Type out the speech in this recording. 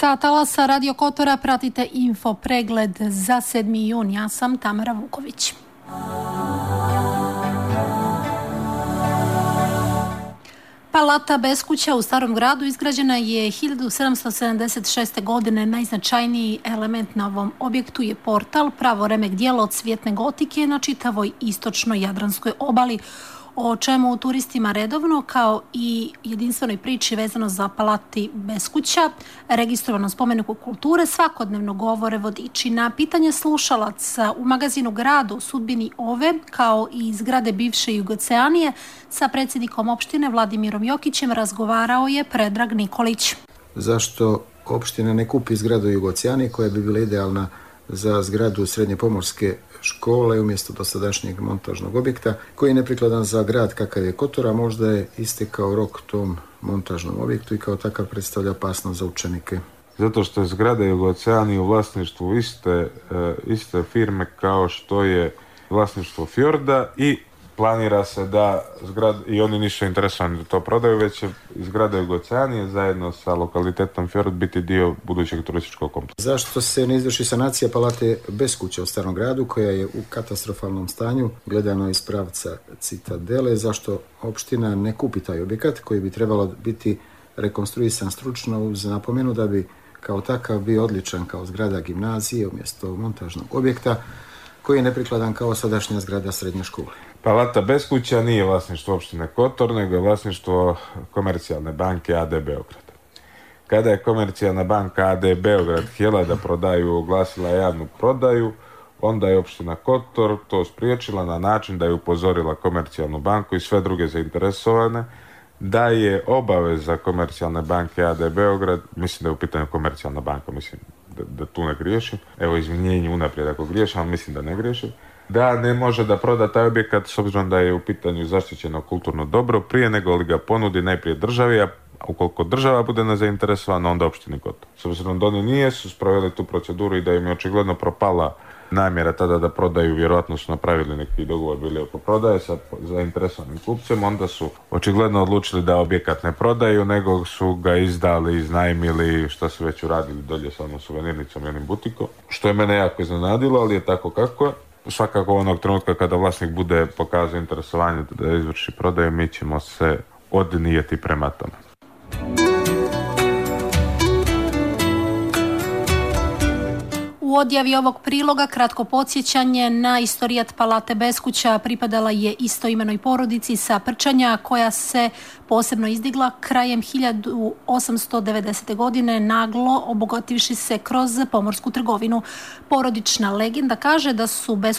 Sa talasa Radio Kotora pratite info pregled za 7. jun. Ja sam Tamara Vuković. Palata Beskuća u Starom gradu izgrađena je 1776. godine. Najznačajniji element na ovom objektu je portal, pravo remek djelo od cvjetne gotike na čitavoj istočno-jadranskoj obali, o čemu turistima redovno, kao i jedinstvenoj priči vezano za Palati Beskuća, registrovanom spomeniku kulture, svakodnevno govore vodiči. Na pitanje slušalaca u magazinu Grad o sudbini ove, kao i zgrade bivše Jugoceanije, sa predsjednikom opštine Vladimirom Jokićem razgovarao je Predrag Nikolić. Zašto opština ne kupi zgradu Jugoceanije koja bi bila idealna za zgradu srednje pomorske škole umjesto dosadašnjeg montažnog objekta koji je neprikladan za grad kakav je Kotor, a možda je istekao rok tom montažnom objektu i kao takav predstavlja opasnost za učenike. Zato što je zgrada Jugoceanije u vlasništvu iste firme kao što je vlasništvo Fjorda i planira se da i oni nisu interesovani da to prodaju, već će zgrada Jugoceanije zajedno sa lokalitetom Fjord biti dio budućeg turističkog kompleksa. Zašto se ne izvrši sanacija Palate Beskuća u Starom gradu koja je u katastrofalnom stanju gledano iz pravca Citadele? Zašto opština ne kupi taj objekat koji bi trebalo biti rekonstruisan stručno uz napomenu da bi kao takav bio odličan kao zgrada gimnazije umjesto montažnog objekta koji je neprikladan kao sadašnja zgrada srednje škole? Palata Beskuća nije vlasništvo opštine Kotor, nego je vlasništvo Komercijalne banke AD Beograd. Kada je Komercijalna banka AD Beograd htjela da prodaju, oglasila javnu prodaju, onda je opština Kotor to spriječila na način da je upozorila Komercijalnu banku i sve druge zainteresovane da je obaveza Komercijalne banke AD Beograd, mislim da je u pitanju Komercijalna banka, mislim da tu ne griješim, evo izvinjenje unaprijed ako griješim, ali mislim da ne griješim, da ne može da proda taj objekat s obzirom da je u pitanju zaštićeno kulturno dobro prije nego li ga ponudi najprije državi, a ukoliko država bude nezainteresovana, onda opštini Kotor. S obzirom da oni nisu sproveli tu proceduru i da im je očigledno propala namjera tada da prodaju, vjerojatno su napravili neki dogovor bili oko prodaje sa zainteresovanim kupcem, onda su očigledno odlučili da objekat ne prodaju, nego su ga izdali, iznajmili, što su već uradili dolje sa onom suvenirnicom i onim butikom, što je mene jako iznenadilo, ali je tako kako je. Svakako onog trenutka kada vlasnik bude pokazao interesovanje da izvrši prodaju, mi ćemo se odnijeti prema tome. U odjavi ovog priloga kratko podsjećanje na istorijat Palate Beskuća pripadala je istoimenoj porodici sa Prčanja koja se posebno izdigla krajem 1890. godine naglo obogativši se kroz pomorsku trgovinu. Porodična legenda kaže da su Beskuća